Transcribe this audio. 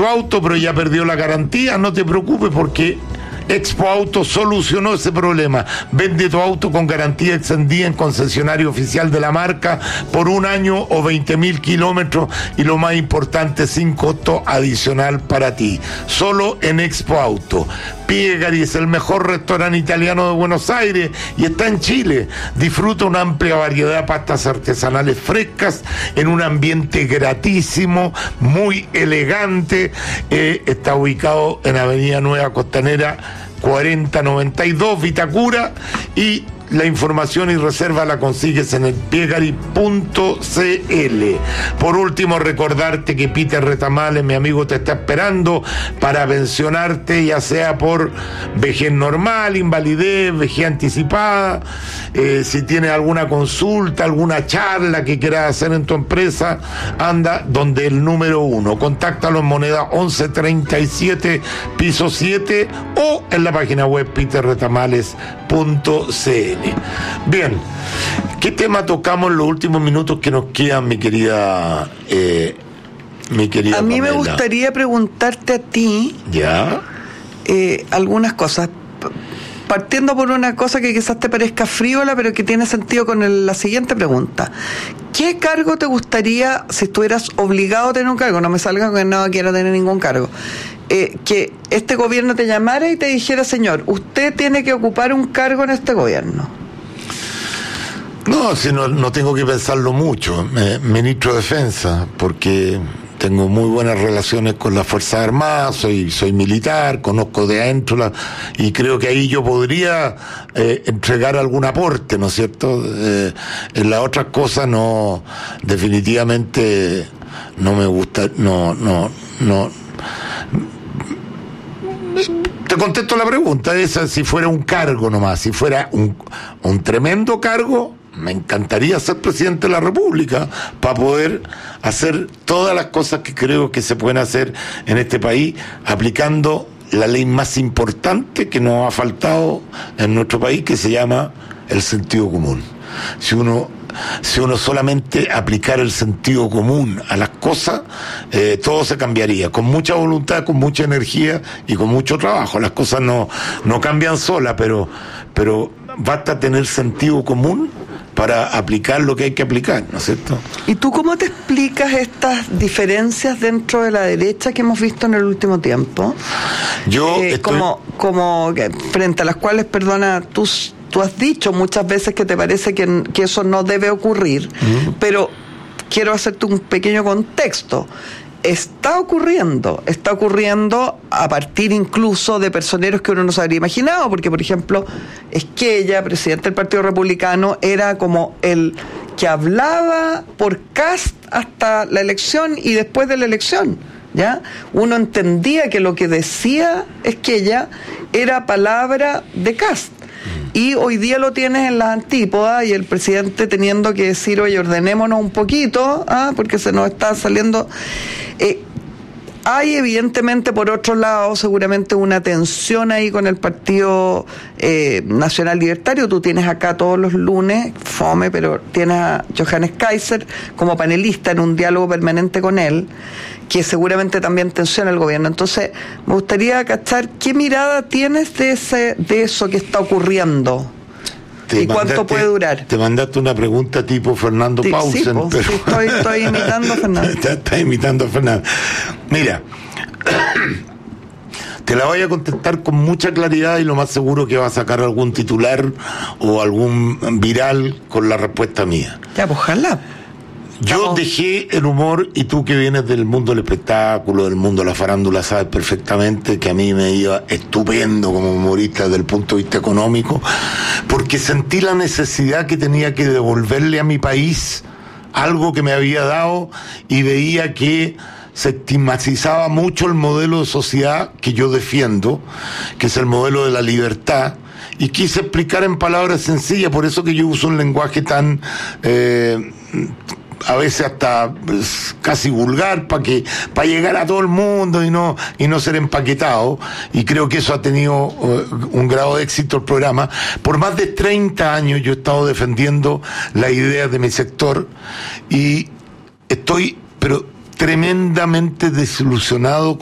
tu auto, pero ya perdió la garantía, no te preocupes porque Expo Auto solucionó ese problema. Vende tu auto con garantía extendida en concesionario oficial de la marca por 1 año o 20.000 kilómetros, y lo más importante, sin costo adicional para ti. Solo en Expo Auto. Piegari es el mejor restaurante italiano de Buenos Aires y está en Chile. Disfruta una amplia variedad de pastas artesanales frescas en un ambiente gratísimo, muy elegante. Está ubicado en Avenida Nueva Costanera 4092, Vitacura, y la información y reserva la consigues en el piegari.cl. Por último, recordarte que Peter Retamales, mi amigo, te está esperando para pensionarte, ya sea por vejez normal, invalidez, vejez anticipada. Si tienes alguna consulta, alguna charla que quieras hacer en tu empresa, anda donde el número 1. Contáctalo en Moneda 1137, piso 7, o en la página web peterretamales.cl. Bien, ¿qué tema tocamos en los últimos minutos que nos quedan, mi querida A mí Pamela? me gustaría preguntarte a ti algunas cosas, partiendo por una cosa que quizás te parezca frívola, pero que tiene sentido con la siguiente pregunta. ¿Qué cargo te gustaría, si estuvieras obligado a tener un cargo? No me salga que no quiero tener ningún cargo. Que este gobierno te llamara y te dijera: señor, usted tiene que ocupar un cargo en este gobierno. No, si no tengo que pensarlo mucho. Ministro de Defensa, porque tengo muy buenas relaciones con las Fuerzas Armadas, soy militar, conozco de adentro y creo que ahí yo podría entregar algún aporte, ¿no es cierto? En las otras cosas no, definitivamente no me gusta, no. Te contesto la pregunta, esa, si fuera un cargo nomás, si fuera un tremendo cargo, me encantaría ser presidente de la República para poder hacer todas las cosas que creo que se pueden hacer en este país, aplicando la ley más importante que nos ha faltado en nuestro país, que se llama el sentido común. Si uno solamente aplicara el sentido común a las cosas, todo se cambiaría, con mucha voluntad, con mucha energía y con mucho trabajo. Las cosas no cambian solas, pero basta tener sentido común para aplicar lo que hay que aplicar, ¿no es cierto? ¿Y tú cómo te explicas estas diferencias dentro de la derecha que hemos visto en el último tiempo? Yo como frente a las cuales, perdona, tú has dicho muchas veces que te parece que eso no debe ocurrir, pero quiero hacerte un pequeño contexto. Está ocurriendo a partir incluso de personeros que uno no se habría imaginado, porque, por ejemplo, Esquella, presidente del Partido Republicano, era como el que hablaba por Kast hasta la elección y después de la elección, ¿ya? Uno entendía que lo que decía Esquella era palabra de Kast. Y hoy día lo tienes en las antípodas, y el presidente teniendo que decir: oye, ordenémonos un poquito, porque se nos está saliendo. Hay evidentemente, por otro lado, seguramente una tensión ahí con el Partido Nacional Libertario. Tú tienes acá todos los lunes, fome, pero tienes a Johannes Kaiser como panelista en un diálogo permanente con él, que seguramente también tensiona el gobierno. Entonces, me gustaría cachar qué mirada tienes de eso que está ocurriendo. ¿Y cuánto puede durar? Te mandaste una pregunta tipo Fernando Pausen. Sí, estoy imitando a Fernando. Estás imitando a Fernando. Mira, te la voy a contestar con mucha claridad, y lo más seguro que va a sacar algún titular o algún viral con la respuesta mía. Ya, pues ojalá. Yo dejé el humor, y tú que vienes del mundo del espectáculo, del mundo de la farándula, sabes perfectamente que a mí me iba estupendo como humorista desde el punto de vista económico, porque sentí la necesidad que tenía que devolverle a mi país algo que me había dado, y veía que se estigmatizaba mucho el modelo de sociedad que yo defiendo, que es el modelo de la libertad, y quise explicar en palabras sencillas. Por eso que yo uso un lenguaje tan a veces hasta casi vulgar, para llegar a todo el mundo y no ser empaquetado, y creo que eso ha tenido un grado de éxito el programa. Por más de 30 años yo he estado defendiendo la idea de mi sector, y estoy pero tremendamente desilusionado